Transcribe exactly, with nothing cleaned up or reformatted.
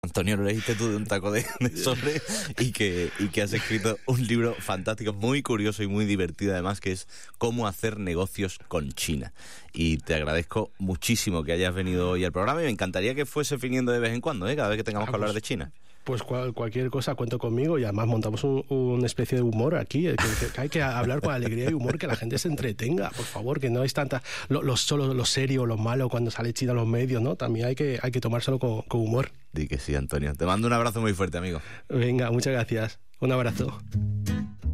Antonio, lo leíste tú de un taco de, de sobre y que, y que has escrito un libro fantástico, muy curioso y muy divertido además, que es Cómo hacer negocios con China. Y te agradezco muchísimo que hayas venido hoy al programa y me encantaría que fuese viniendo de vez en cuando, ¿eh? Cada vez que tengamos ah, que hablar pues, de China. Pues cual, cualquier cosa cuento conmigo y además montamos un, una especie de humor aquí, que, que, que hay que hablar con alegría y humor, que la gente se entretenga, por favor, que no es tanta lo, lo, solo lo serio, lo malo cuando sale China en los medios, ¿no? También hay que, hay que tomárselo con, con humor. Di que sí, Antonio. Te mando un abrazo muy fuerte, amigo. Venga, muchas gracias. Un abrazo.